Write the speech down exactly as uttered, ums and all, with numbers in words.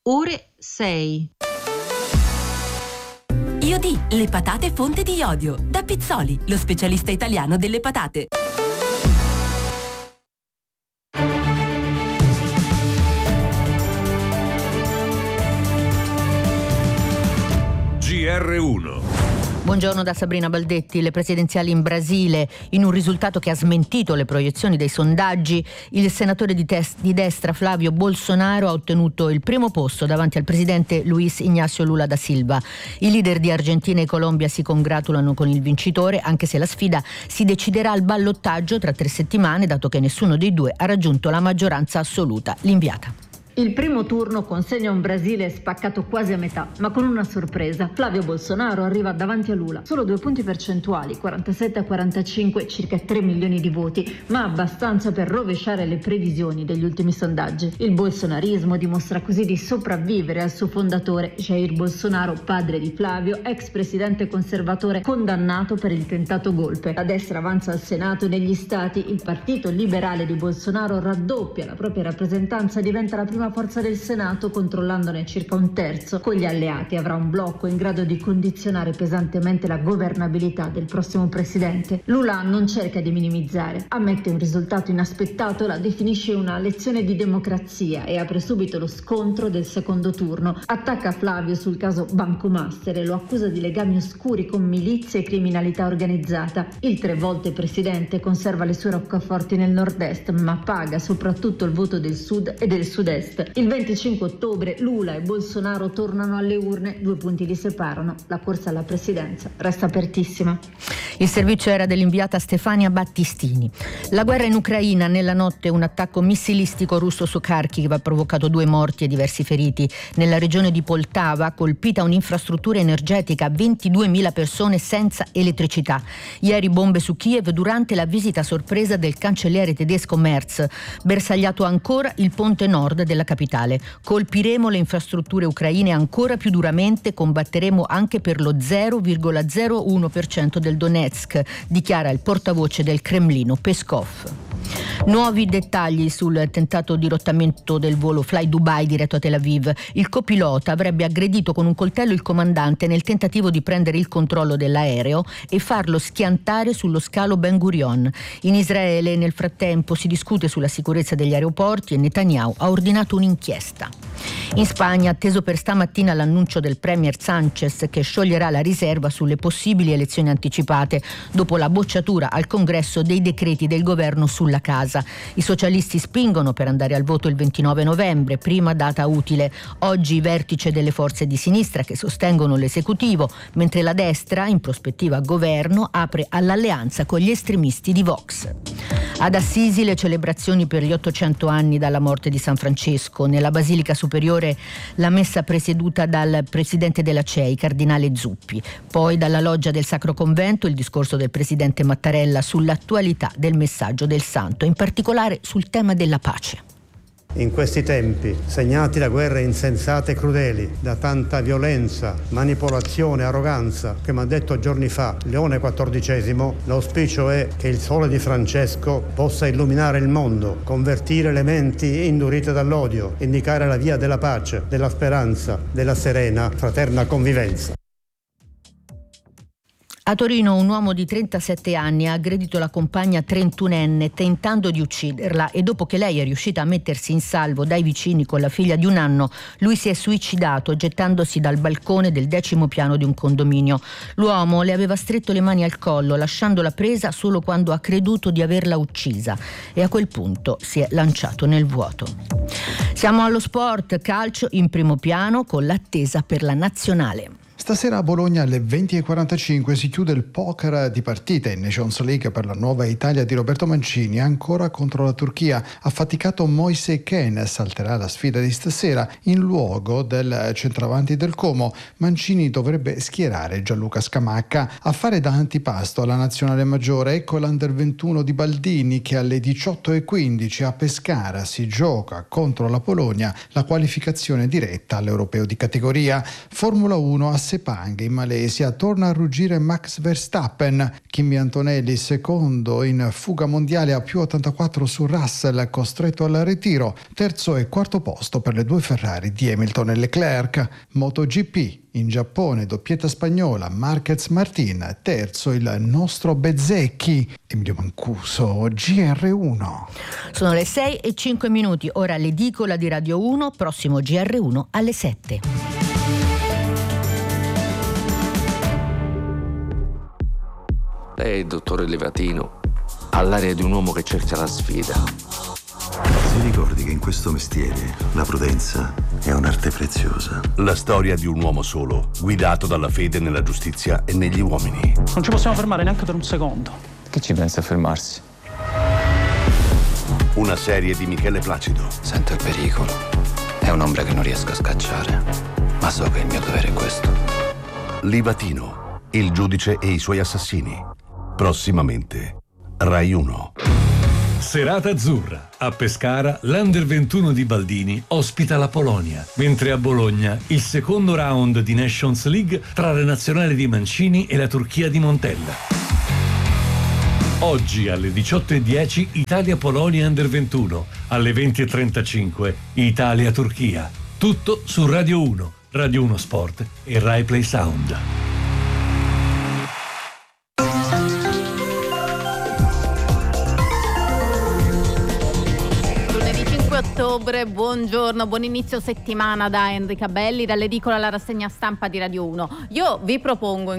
ore sei. Iodi, le patate fonte di iodio. Da Pizzoli, lo specialista italiano delle patate. G R uno. Buongiorno da Sabrina Baldetti. Le presidenziali in Brasile, in un risultato che ha smentito le proiezioni dei sondaggi, il senatore di, tes- di destra Flavio Bolsonaro ha ottenuto il primo posto davanti al presidente Luiz Inácio Lula da Silva. I leader di Argentina e Colombia si congratulano con il vincitore, anche se la sfida si deciderà al ballottaggio tra tre settimane, dato che nessuno dei due ha raggiunto la maggioranza assoluta. L'inviata. Il primo turno consegna un Brasile spaccato quasi a metà, ma con una sorpresa. Flavio Bolsonaro arriva davanti a Lula, solo due punti percentuali, quarantasette a quarantacinque, circa tre milioni di voti, ma abbastanza per rovesciare le previsioni degli ultimi sondaggi. Il bolsonarismo dimostra così di sopravvivere al suo fondatore, Jair Bolsonaro, padre di Flavio, ex presidente conservatore condannato per il tentato golpe. La destra avanza al Senato e negli stati, il partito liberale di Bolsonaro raddoppia la propria rappresentanza e diventa la prima forza del Senato, controllandone circa un terzo. Con gli alleati avrà un blocco in grado di condizionare pesantemente la governabilità del prossimo presidente. Lula non cerca di minimizzare, ammette un risultato inaspettato, la definisce una lezione di democrazia e apre subito lo scontro del secondo turno. Attacca Flavio sul caso Banco Master e lo accusa di legami oscuri con milizie e criminalità organizzata. Il tre volte presidente conserva le sue roccaforti nel nord-est, ma paga soprattutto il voto del sud e del sud-est. Il venticinque ottobre Lula e Bolsonaro tornano alle urne, due punti li separano, la corsa alla presidenza resta apertissima. Il servizio era dell'inviata Stefania Battistini. La guerra in Ucraina, nella notte un attacco missilistico russo su Kharkiv ha provocato due morti e diversi feriti. Nella regione di Poltava colpita un'infrastruttura energetica, ventiduemila persone senza elettricità. Ieri bombe su Kiev durante la visita sorpresa del cancelliere tedesco Merz. Bersagliato ancora il ponte nord della capitale. Colpiremo le infrastrutture ucraine ancora più duramente, combatteremo anche per lo zero virgola zero uno per cento del Donetsk, dichiara il portavoce del Cremlino Peskov. Nuovi dettagli sul tentato dirottamento del volo Fly Dubai diretto a Tel Aviv. Il copilota avrebbe aggredito con un coltello il comandante nel tentativo di prendere il controllo dell'aereo e farlo schiantare sullo scalo Ben Gurion. In Israele nel frattempo si discute sulla sicurezza degli aeroporti e Netanyahu ha ordinato un'inchiesta. In Spagna, atteso per stamattina l'annuncio del premier Sánchez che scioglierà la riserva sulle possibili elezioni anticipate dopo la bocciatura al Congresso dei decreti del governo sulla casa. I socialisti spingono per andare al voto il ventinove novembre, prima data utile. Oggi vertice delle forze di sinistra che sostengono l'esecutivo, mentre la destra, in prospettiva governo, apre all'alleanza con gli estremisti di Vox. Ad Assisi le celebrazioni per gli ottocento anni dalla morte di San Francesco. Nella Basilica Superiore la messa presieduta dal presidente della C E I, cardinale Zuppi. Poi dalla loggia del Sacro Convento il discorso del presidente Mattarella sull'attualità del messaggio del santo, in particolare sul tema della pace. In questi tempi, segnati da guerre insensate e crudeli, da tanta violenza, manipolazione, arroganza, che mi ha detto giorni fa Leone quattordicesimo, l'auspicio è che il sole di Francesco possa illuminare il mondo, convertire le menti indurite dall'odio, indicare la via della pace, della speranza, della serena, fraterna convivenza. A Torino un uomo di trentasette anni ha aggredito la compagna trentunenne tentando di ucciderla e dopo che lei è riuscita a mettersi in salvo dai vicini con la figlia di un anno, lui si è suicidato gettandosi dal balcone del decimo piano di un condominio. L'uomo le aveva stretto le mani al collo lasciandola presa solo quando ha creduto di averla uccisa e a quel punto si è lanciato nel vuoto. Siamo allo sport, calcio in primo piano con l'attesa per la nazionale. Stasera a Bologna alle venti e quarantacinque si chiude il poker di partita in Nations League per la nuova Italia di Roberto Mancini, ancora contro la Turchia. Affaticato Moise Kean salterà la sfida di stasera in luogo del centravanti del Como. Mancini dovrebbe schierare Gianluca Scamacca. A fare da antipasto alla nazionale maggiore ecco l'Under ventuno di Baldini che alle diciotto e quindici a Pescara si gioca contro la Polonia la qualificazione diretta all'Europeo di categoria. Formula uno a Sepang in Malesia. Torna a ruggire Max Verstappen. Kimi Antonelli secondo in fuga mondiale a più ottantaquattro su Russell, costretto al ritiro. Terzo e quarto posto per le due Ferrari di Hamilton e Leclerc. MotoGP. In Giappone, doppietta spagnola, Marquez Martin, terzo il nostro Bezzecchi, Emilio Mancuso, G R uno. Sono le sei e cinque minuti, ora l'edicola di Radio uno, prossimo G R uno alle sette. Lei, dottore Levatino, ha l'aria di un uomo che cerca la sfida. Si ricordi che in questo mestiere la prudenza è un'arte preziosa. La storia di un uomo solo, guidato dalla fede nella giustizia e negli uomini. Non ci possiamo fermare neanche per un secondo. Chi ci pensa a fermarsi? Una serie di Michele Placido. Sento il pericolo. È un'ombra che non riesco a scacciare, ma so che il mio dovere è questo. Livatino, il giudice e i suoi assassini. Prossimamente, Rai uno. Serata azzurra. A Pescara, l'Under ventuno di Baldini ospita la Polonia, mentre a Bologna il secondo round di Nations League tra la nazionale di Mancini e la Turchia di Montella. Oggi alle diciotto e dieci Italia-Polonia Under ventuno, alle venti e trentacinque Italia-Turchia. Tutto su Radio uno, Radio uno Sport e Rai Play Sound. Ottobre, buongiorno, buon inizio settimana da Enrica Belli, dall'edicola alla rassegna stampa di Radio uno. Io vi propongo